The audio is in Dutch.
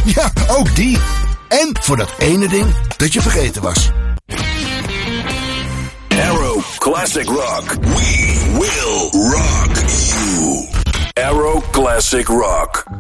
Ja, ook die. En voor dat ene ding dat je vergeten was. Arrow Classic Rock. We will rock you. Arrow Classic Rock.